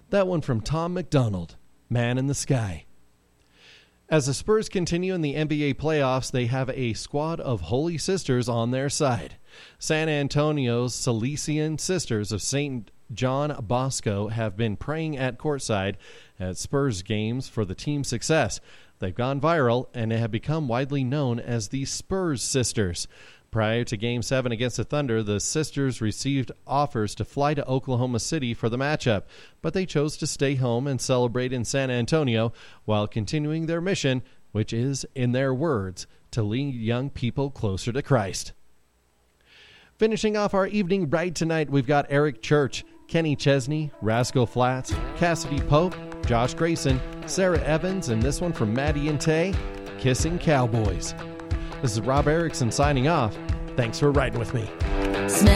That one from Tom McDonald, Man in the Sky. As the Spurs continue in the NBA playoffs, they have a squad of Holy Sisters on their side. San Antonio's Salesian Sisters of St. John Bosco have been praying at courtside at Spurs games for the team's success. They've gone viral and have become widely known as the Spurs Sisters. Prior to Game 7 against the Thunder, the Sisters received offers to fly to Oklahoma City for the matchup, but they chose to stay home and celebrate in San Antonio while continuing their mission, which is, in their words, to lead young people closer to Christ. Finishing off our evening bright tonight, we've got Eric Church, Kenny Chesney, Rascal Flatts, Cassidy Pope, Josh Grayson, Sarah Evans, and this one from Maddie and Tay, Kissing Cowboys. This is Rob Erickson signing off. Thanks for riding with me. Smell